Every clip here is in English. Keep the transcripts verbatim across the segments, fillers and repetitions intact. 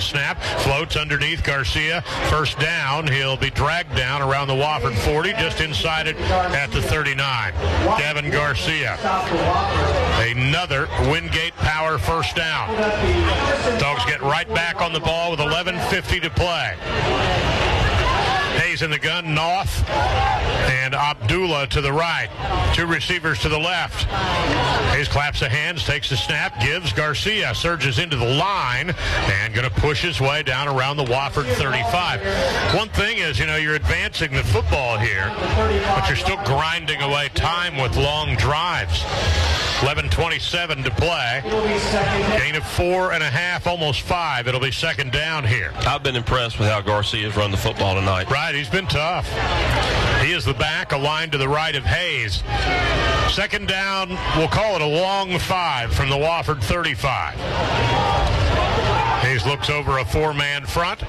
snap, floats underneath Garcia. First down. He'll be dragged down around the Wofford forty, just inside it at the thirty-nine. Devin Garcia. Another Wingate Power first down. Dogs get right back on the ball with eleven fifty to play. Hayes in the gun, North, and Abdullah to the right. Two receivers to the left. Hayes claps the hands, takes the snap, gives Garcia, surges into the line, and going to push his way down around the Wofford thirty-five. One thing is, you know, you're advancing the football here, but you're still grinding away time with long drives. eleven twenty-seven to play. Gain of four and a half, almost five. It'll be second down here. I've been impressed with how Garcia's run the football tonight. Right, he's been tough. He is the back, aligned to the right of Hayes. Second down, we'll call it a long five from the Wofford thirty-five. Hayes looks over a four-man front.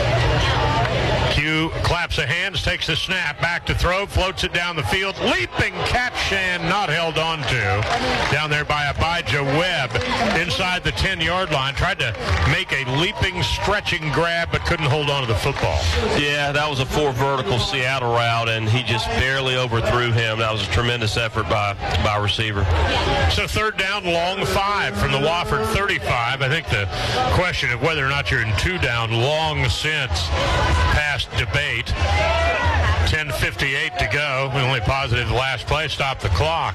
Q claps the hands, takes the snap, back to throw, floats it down the field. Leaping catch and not held on to. Down there by Abijah Webb inside the ten-yard line. Tried to make a leaping, stretching grab, but couldn't hold on to the football. Yeah, that was a four vertical Seattle route, and he just barely overthrew him. That was a tremendous effort by, by a receiver. So third down, long five from the Wofford thirty-five. I think the question of whether or not you're in two down long since past debate. ten fifty-eight to go. We only positive the last play. Stop the clock.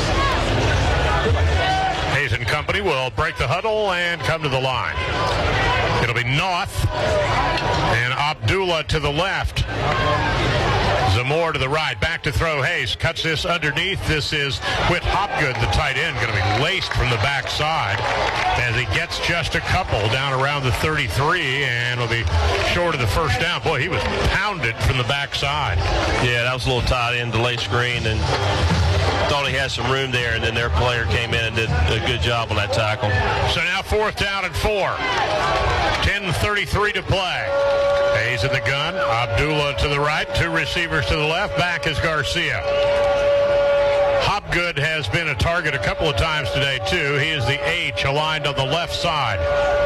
Hayes and company will break the huddle and come to the line. It'll be North and Abdullah to the left. Zamore to the right. Back to throw. Hayes cuts this underneath. This is Whit Hopgood, the tight end, going to be laced from the backside as he gets just a couple down around the thirty-three and will be short of the first down. Boy, he was pounded from the backside. Yeah, that was a little tight end delay screen, and thought he had some room there, and then their player came in and did a good job on that tackle. So now fourth down and four. ten thirty-three to play. Hayes in the gun. Abdullah to the right. Two receivers to the left. Back is Garcia. Hopgood has been a target a couple of times today, too. He is the H aligned on the left side.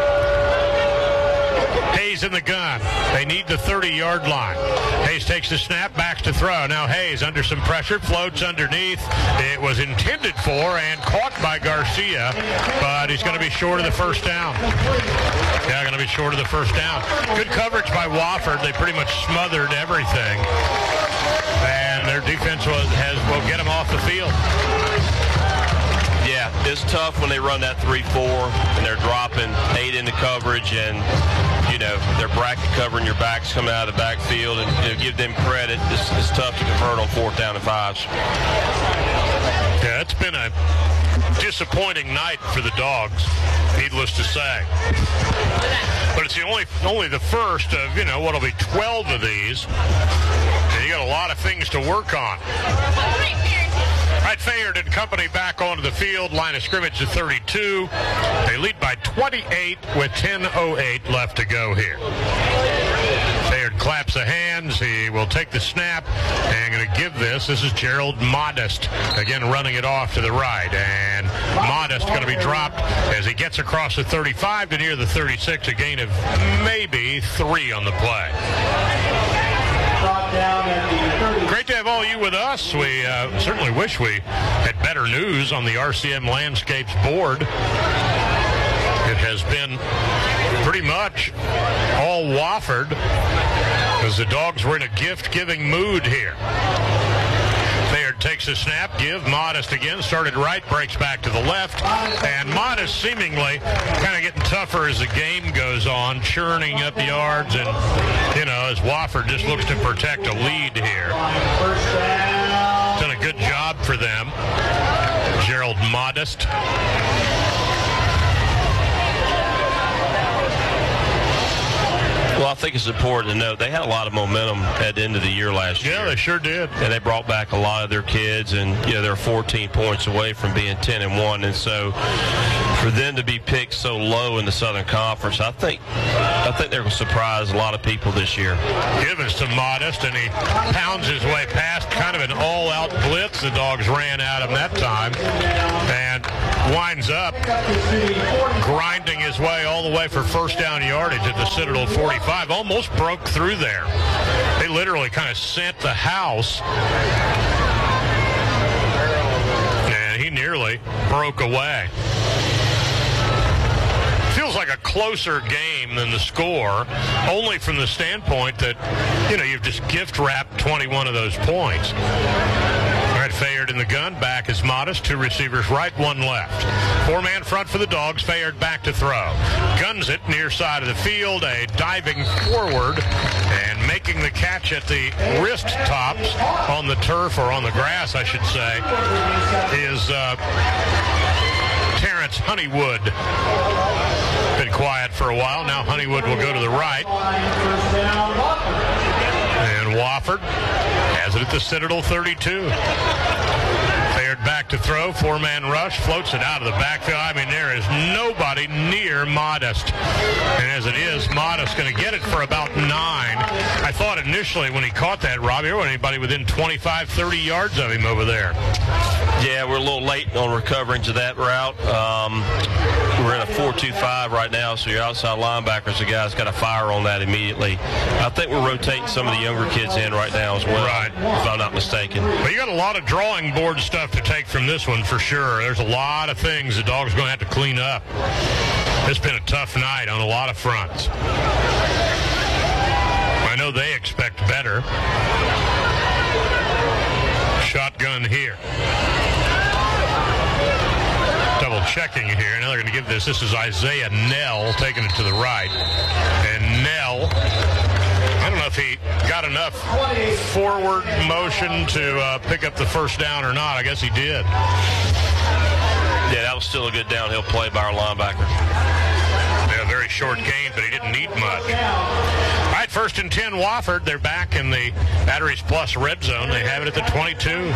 Hayes in the gun. They need the thirty-yard line. Hayes takes the snap, back to throw. Now Hayes under some pressure, floats underneath. It was intended for and caught by Garcia, but he's going to be short of the first down. Yeah, going to be short of the first down. Good coverage by Wofford. They pretty much smothered everything, and their defense was, has will get them off the field. Yeah, it's tough when they run that three four and they're dropping eight into coverage, and you know they're bracket covering your backs coming out of the backfield, and you know, give them credit. It's, it's tough to convert on fourth down and fives. Yeah, it's been a disappointing night for the Dogs, needless to say. But it's the only only the first of, you know, what'll be twelve of these. And you got a lot of things to work on. All right, Fayard and company back onto the field. Line of scrimmage at thirty-two. They lead by twenty-eight with ten oh eight left to go here. Fayard claps the hands. He will take the snap and going to give this. This is Gerald Modest, again running it off to the right. And Modest going to be dropped as he gets across the thirty-five to near the thirty-six. A gain of maybe three on the play. Great to have all you with us. We uh, certainly wish we had better news on the R C M Landscapes board. It has been pretty much all Wofford as the Dogs were in a gift-giving mood here. Fayard takes a snap, give, Modest again, started right, breaks back to the left, and Modest seemingly kind of getting tougher as the game goes on, churning up yards, and, you know, as Wofford just looks to protect a lead here. Done a good job for them. Gerald Modest. Well, Well, I think it's important to note they had a lot of momentum at the end of the year last yeah, year. Yeah, they sure did. And they brought back a lot of their kids, and you know they're fourteen points away from being ten and one. And so, for them to be picked so low in the Southern Conference, I think I think they're going to surprise a lot of people this year. Givens to Modest, and he pounds his way past kind of an all-out blitz. The Dogs ran at him that time, and winds up grinding his way all the way for first down yardage at the Citadel forty-five. Almost broke through there. They literally kind of sent the house, and he nearly broke away. Feels like a closer game than the score, only from the standpoint that, you know, you've just gift-wrapped twenty-one of those points. All right, Fayard in the gun. Back is Modest. Two receivers right, one left. Four-man front for the Dogs. Fayard back to throw. Guns it near side of the field. A diving forward and making the catch at the wrist tops on the turf, or on the grass, I should say, is uh, Terrence Honeywood. Been quiet for a while. Now Honeywood will go to the right. And Wofford has it at the Citadel thirty-two. Fayard back to throw. Four-man rush. Floats it out of the backfield. I mean, there is nobody near Modest. And as it is, Modest going to get it for about nine. I thought initially when he caught that, Robbie, there wasn't anybody within twenty-five, thirty yards of him over there. Yeah, we're a little late on recovering to that route. Um, we're in a four two five right now, so your outside linebackers, the guy's got to fire on that immediately. I think we're rotating some of the younger kids in right now as well, right, if I'm not mistaken. But you got a lot of drawing board stuff to take from this one for sure. There's a lot of things the Dogs are going to have to clean up. It's been a tough night on a lot of fronts. I know they expect better. Shotgun here. Double checking here. Now they're going to give this. This is Isaiah Nell taking it to the right. And Nell, I don't know if he got enough forward motion to uh, pick up the first down or not. I guess he did. Yeah, that was still a good downhill play by our linebacker. Yeah, very short gain, but he didn't need much. All right, first and ten, Wofford. They're back in the Batteries Plus red zone. They have it at the twenty-two.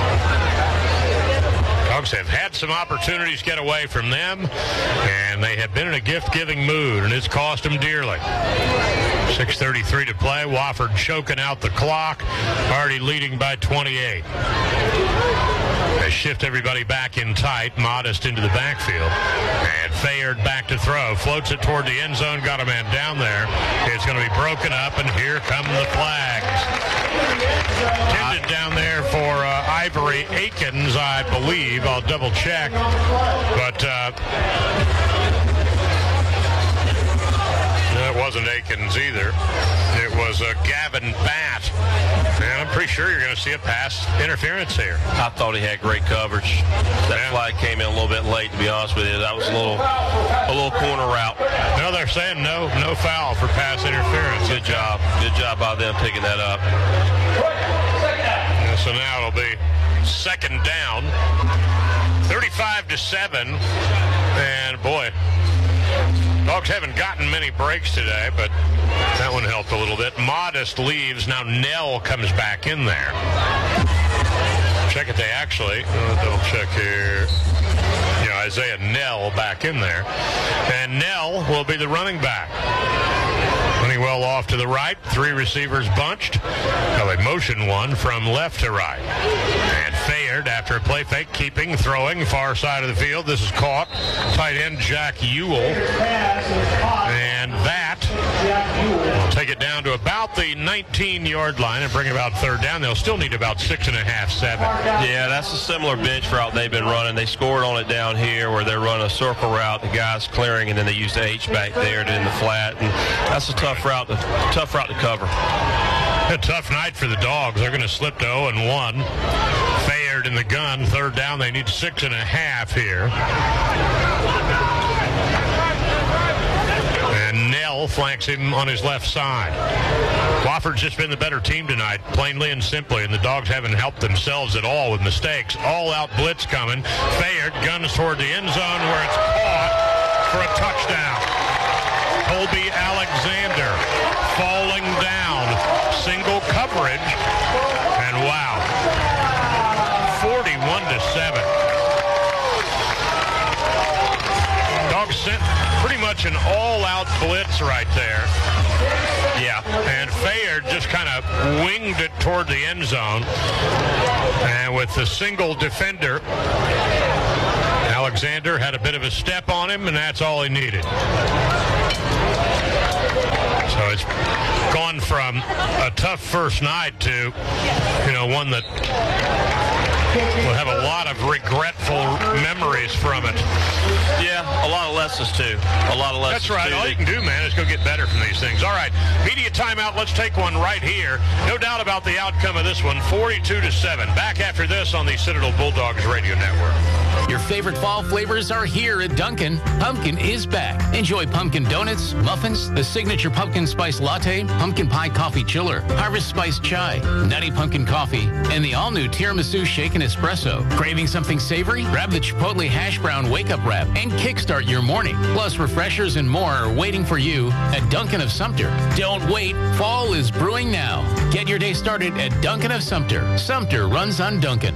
Dogs have had some opportunities get away from them, and they have been in a gift-giving mood, and it's cost them dearly. six thirty-three to play. Wofford choking out the clock, already leading by twenty-eight. They shift everybody back in tight. Modest into the backfield. And Fayard back to throw. Floats it toward the end zone. Got a man down there. It's going to be broken up, and here come the flags. Tended down there for uh, Ivory Akins, I believe. I'll double check. But uh, no, it wasn't Akins either. It was uh, Gavin Batt. And I'm pretty sure you're going to see a pass interference here. I thought he had great coverage. That yeah. flag came in a little bit late, to be honest with you. That was a little a little corner route. No, they're saying no, no foul for pass interference. Good job. Good job by them picking that up. And so now it'll be second down. thirty-five to seven. And boy, Dogs haven't gotten many breaks today, but that one helped a little bit. Modest leaves. Now Nell comes back in there. Check it. They actually, uh, double check here. Yeah, Isaiah Nell back in there. And Nell will be the running back. Honeywell off to the right. Three receivers bunched. Now they motion one from left to right. And Fayard, after a play fake, keeping, throwing, far side of the field. This is caught. Tight end Jack Ewell. And that will take it down to about the nineteen-yard line and bring it about third down. They'll still need about six and a half, seven. Yeah, that's a similar bench route they've been running. They scored on it down here where they're running a circle route. The guy's clearing, and then they use the H-back there to in the flat. And that's a tough route to, tough route to cover. A tough night for the Dogs. They're going to slip to oh and one. Fayard in the gun. Third down. They need six and a half here. And Nell flanks him on his left side. Wofford's just been the better team tonight, plainly and simply, and the Dogs haven't helped themselves at all with mistakes. All-out blitz coming. Fayard guns toward the end zone where it's caught for a touchdown. Colby Alexander much an all-out blitz right there. Yeah. And Fayard just kind of winged it toward the end zone. And with the single defender, Alexander had a bit of a step on him, and that's all he needed. So it's gone from a tough first night to, you know, one that will have a lot of regretful memories from it. Yeah, a lot of lessons, too. A lot of lessons, That's right. too. All you can do, man, is go get better from these things. All right, media timeout. Let's take one right here. No doubt about the outcome of this one, forty-two to seven. Back after this on the Citadel Bulldogs Radio Network. Your favorite fall flavors are here at Dunkin'. Pumpkin is back. Enjoy pumpkin donuts, muffins, the signature pumpkin spice latte, pumpkin pie coffee chiller, harvest spice chai, nutty pumpkin coffee, and the all-new tiramisu shaken espresso. Craving something savory? Grab the Chipotle hash brown wake-up wrap and kickstart your morning. Plus, refreshers and more are waiting for you at Dunkin' of Sumter. Don't wait. Fall is brewing now. Get your day started at Dunkin' of Sumter. Sumter runs on Dunkin'.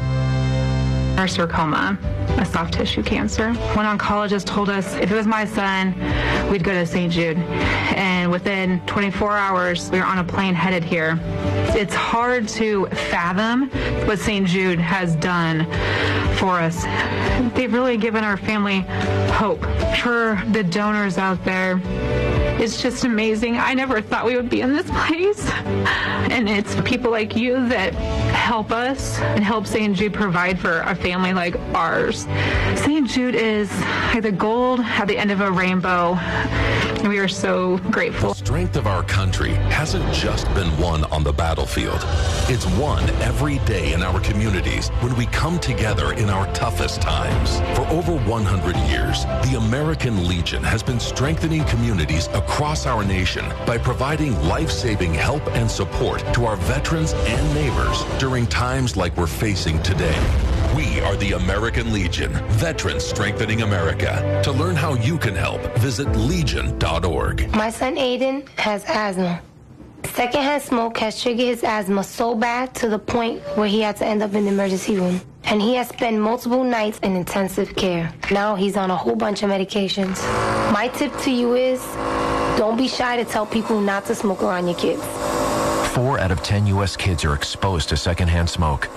Our sarcoma, a soft tissue cancer. One oncologist told us if it was my son, we'd go to Saint Jude. And within twenty-four hours, we were on a plane headed here. It's hard to fathom what Saint Jude has done for us. They've really given our family hope. For the donors out there, it's just amazing. I never thought we would be in this place. And it's people like you that help us and help Saint Jude provide for a family like ours. Saint Jude is like the gold at the end of a rainbow. And we are so grateful. The strength of our country hasn't just been won on the battlefield. It's won every day in our communities when we come together in our toughest times. For over one hundred years, the American Legion has been strengthening communities across our nation by providing life-saving help and support to our veterans and neighbors during times like we're facing today. We are the American Legion, Veterans Strengthening America. To learn how you can help, visit legion dot org. My son Aiden has asthma. Secondhand smoke has triggered his asthma so bad to the point where he had to end up in the emergency room. And he has spent multiple nights in intensive care. Now he's on a whole bunch of medications. My tip to you is, don't be shy to tell people not to smoke around your kids. Four out of ten U S kids are exposed to secondhand smoke.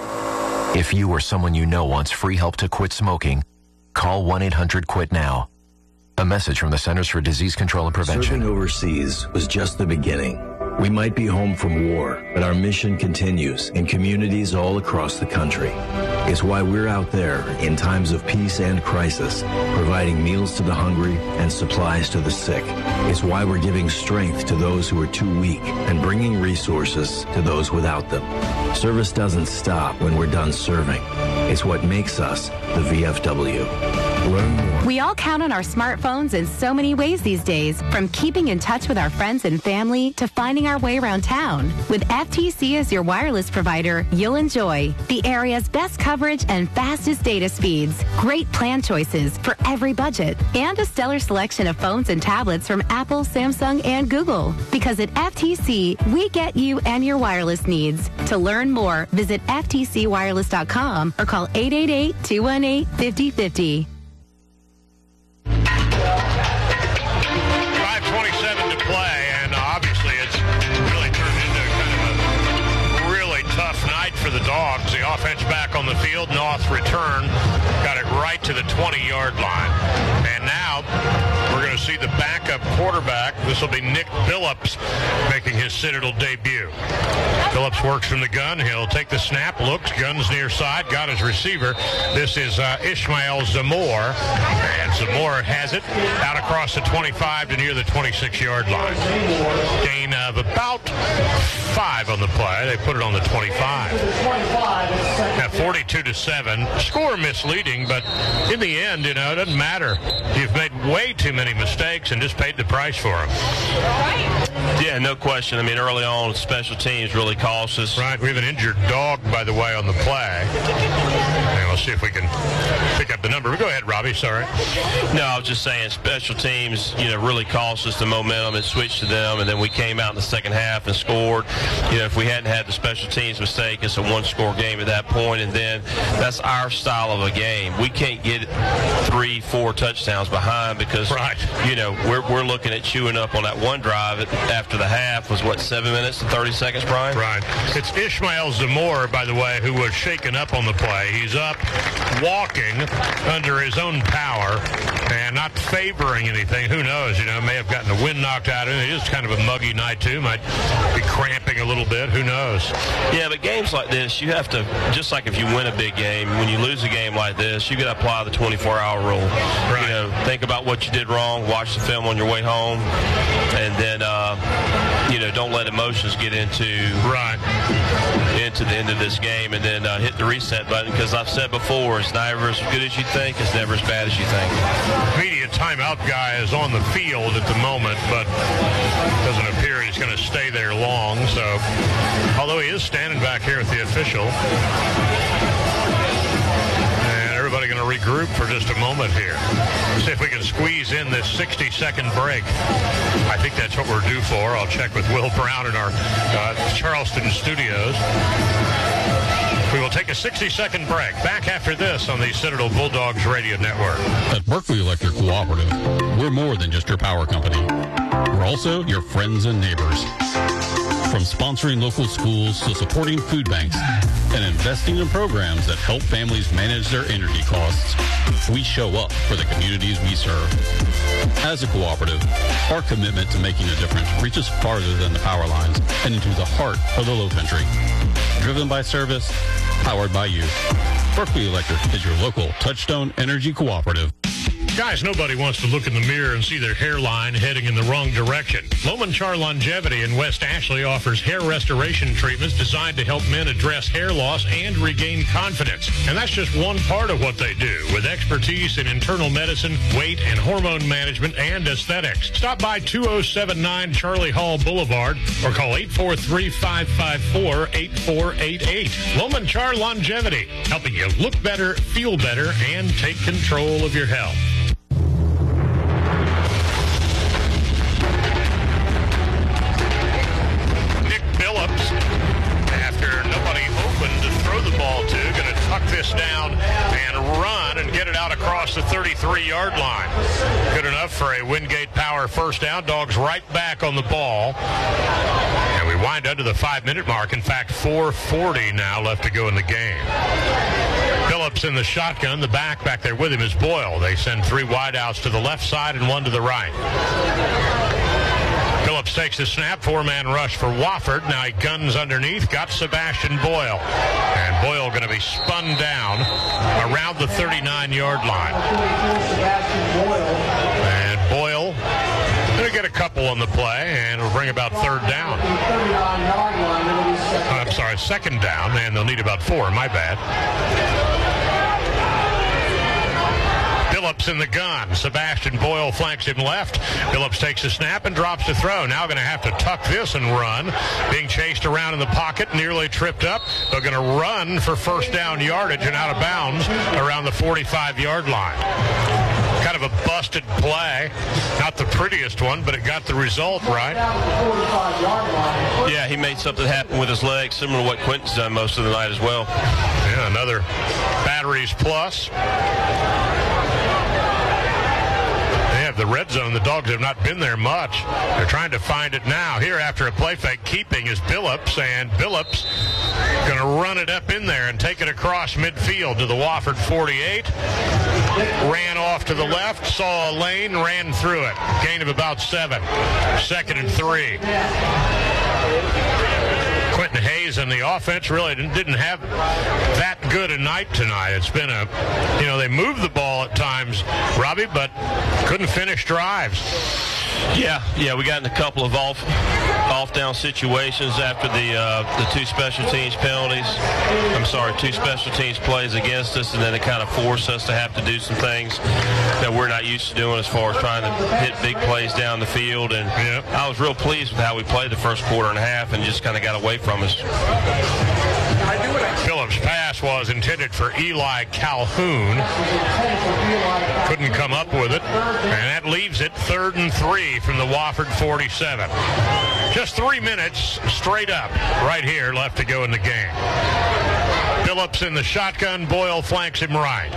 If you or someone you know wants free help to quit smoking, call one eight hundred quit now. A message from the Centers for Disease Control and Prevention. Serving overseas was just the beginning. We might be home from war, but our mission continues in communities all across the country. It's why we're out there in times of peace and crisis, providing meals to the hungry and supplies to the sick. It's why we're giving strength to those who are too weak and bringing resources to those without them. Service doesn't stop when we're done serving. It's what makes us the V F W. Learn more. We all count on our smartphones in so many ways these days, from keeping in touch with our friends and family to finding our way around town. With F T C as your wireless provider, you'll enjoy the area's best coverage and fastest data speeds, great plan choices for every budget, and a stellar selection of phones and tablets from Apple, Samsung, and Google. Because at F T C, we get you and your wireless needs. To learn more, visit F T C wireless dot com or call eight eight eight, two one eight, five oh five oh. five twenty-seven to play, and obviously it's really turned into kind of a really tough night for the Dogs. The offense back on the field, North return, got it right to the twenty-yard line. And now we're going to see the backup quarterback. This will be Nick Phillips making his Citadel debut. Phillips works from the gun. He'll take the snap, looks, guns near side, got his receiver. This is uh, Ishmael Zamore. And Zamore has it out across the twenty-five to near the twenty-six-yard line. Gain of about five on the play. They put it on the twenty-five. Now forty-two to seven. Score misleading, but in the end, you know, it doesn't matter. You've made way too many mistakes and just paid the price for them. Yeah, no question. I mean, early on, special teams really cost us. Right. We have an injured dog, by the way, on the play. And we'll see if we can pick up have the number. But go ahead, Robbie. Sorry. No, I was just saying special teams, you know, really cost us the momentum. It switched to them, and then we came out in the second half and scored. You know, if we hadn't had the special teams mistake, it's a one-score game at that point, and then that's our style of a game. We can't get three, four touchdowns behind because, right. you know, we're, we're looking at chewing up on that one drive after the half was, what, seven minutes and thirty seconds, Brian? Right. It's Ishmael Zamora, by the way, who was shaken up on the play. He's up, walking under his own power and not favoring anything. Who knows? You know, may have gotten the wind knocked out of him. It is kind of a muggy night, too. Might be cramping a little bit. Who knows? Yeah, but games like this, you have to, just like if you win a big game, when you lose a game like this, you got to apply the twenty-four hour rule. Right. You know, think about what you did wrong, watch the film on your way home, and then, uh, you know, don't let emotions get into right into the end of this game, and then uh, hit the reset button, because I've said before, it's never as good as you think, it's never as bad as you think. Media timeout guy is on the field at the moment, but doesn't appear he's going to stay there long, so although he is standing back here with the official. And everybody going to regroup for just a moment here. See if we can squeeze in this sixty second break. I think that's what we're due for. I'll check with Will Brown in our uh, Charleston studios. We will take a sixty second break. Back after this on the Citadel Bulldogs Radio Network. At Berkeley Electric Cooperative, we're more than just your power company. We're also your friends and neighbors. From sponsoring local schools to supporting food banks and investing in programs that help families manage their energy costs, we show up for the communities we serve. As a cooperative, our commitment to making a difference reaches farther than the power lines and into the heart of the Low Country. Driven by service, powered by you. Berkeley Electric is your local Touchstone Energy Cooperative. Guys, nobody wants to look in the mirror and see their hairline heading in the wrong direction. Lomanchar Longevity in West Ashley offers hair restoration treatments designed to help men address hair loss and regain confidence. And that's just one part of what they do, with expertise in internal medicine, weight and hormone management, and aesthetics. Stop by two oh seven nine Charlie Hall Boulevard or call eight four three, five five four, eight four eight eight. Lomanchar Longevity, helping you look better, feel better, and take control of your health. This down and run and get it out across the thirty-three yard line. Good enough for a Wingate Power first down. Dogs right back on the ball. And we wind under the five minute mark. In fact, four forty now left to go in the game. Phillips in the shotgun. The back back there with him is Boyle. They send three wideouts to the left side and one to the right. Phillips takes the snap, four-man rush for Wofford. Now he guns underneath, got Sebastian Boyle. And Boyle going to be spun down around the thirty-nine yard line. And Boyle going to get a couple on the play, and it'll bring about third down. I'm sorry, second down, and they'll need about four. My bad. Phillips in the gun. Sebastian Boyle flanks him left. Phillips takes a snap and drops the throw. Now going to have to tuck this and run. Being chased around in the pocket, nearly tripped up. They're going to run for first down yardage and out of bounds around the forty-five yard line. Kind of a busted play. Not the prettiest one, but it got the result right. Yeah, he made something happen with his legs, similar to what Quentin's done most of the night as well. Yeah, another batteries plus. The red zone, the Dogs have not been there much. They're trying to find it now. Here after a play fake, keeping is Billups, and Billups going to run it up in there and take it across midfield to the Wofford forty-eight. Ran off to the left, saw a lane, ran through it. Gain of about seven. Second and three. Quentin Hayes and the offense really didn't have that good a night tonight. It's been a, you know, they moved the ball at times, Robbie, but couldn't finish drives. Yeah, yeah, we got in a couple of off off down situations after the uh, the two special teams penalties. I'm sorry, two special teams plays against us, and then it kind of forced us to have to do some things that we're not used to doing as far as trying to hit big plays down the field. And yep. I was real pleased with how we played the first quarter and a half, and just kind of got away from us. Phillips' pass was intended for Eli Calhoun. Couldn't come up with it, and that leaves it third and three from the Wofford forty-seven. Just three minutes straight up right here left to go in the game. Phillips in the shotgun. Boyle flanks him right.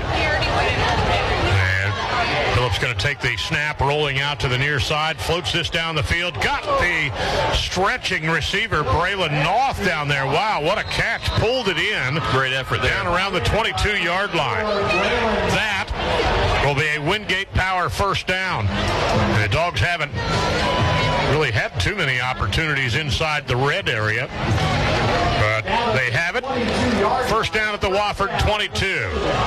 And Phillips going to take the snap, rolling out to the near side, floats this down the field. Got the stretching receiver, Braylon North, down there. Wow, what a catch. Pulled it in. Great effort there. Down around the twenty-two-yard line. That will be a Wingate Power first down. The Dogs haven't really had too many opportunities inside the red area, but they have it. First down at the Wofford twenty-two.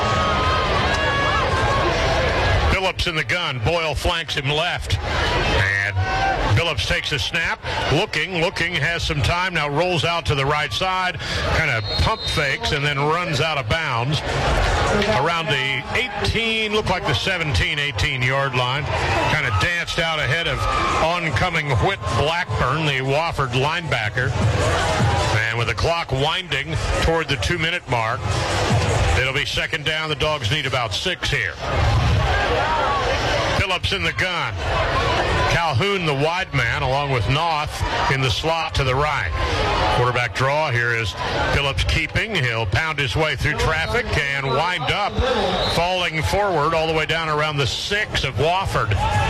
Phillips in the gun. Boyle flanks him left. And Phillips takes a snap. Looking, looking, has some time. Now rolls out to the right side. Kind of pump fakes and then runs out of bounds. Around the eighteen, looked like the seventeen, eighteen-yard line. Kind of danced out ahead of oncoming Whit Blackburn, the Wofford linebacker. And with the clock winding toward the two-minute mark, it'll be second down. The Dogs need about six here. Phillips in the gun. Calhoun, the wide man, along with North in the slot to the right. Quarterback draw here is Phillips keeping. He'll pound his way through traffic and wind up falling forward all the way down around the six of Wofford.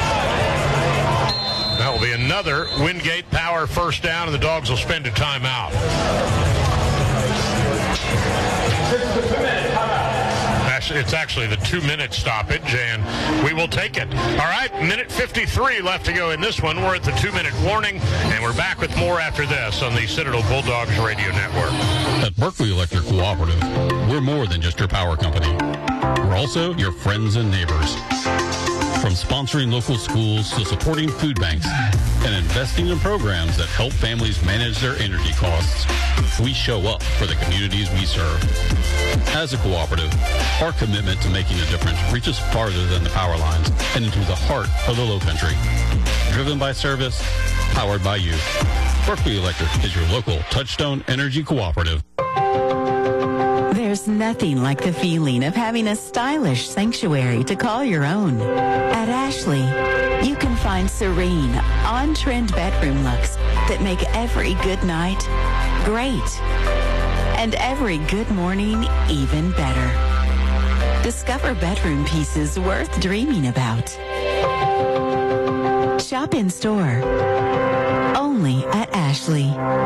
That will be another Wingate Power first down, and the Dogs will spend a timeout. It's actually the two-minute stoppage, and we will take it. All right, minute fifty-three left to go in this one. We're at the two-minute warning, and we're back with more after this on the Citadel Bulldogs Radio Network. At Berkeley Electric Cooperative, we're more than just your power company. We're also your friends and neighbors. From sponsoring local schools to supporting food banks and investing in programs that help families manage their energy costs, we show up for the communities we serve. As a cooperative, our commitment to making a difference reaches farther than the power lines and into the heart of the Low Country. Driven by service, powered by you. Berkeley Electric is your local Touchstone Energy Cooperative. There's nothing like the feeling of having a stylish sanctuary to call your own. At Ashley, you can find serene, on-trend bedroom looks that make every good night great and every good morning even better. Discover bedroom pieces worth dreaming about. Shop in store only at Ashley.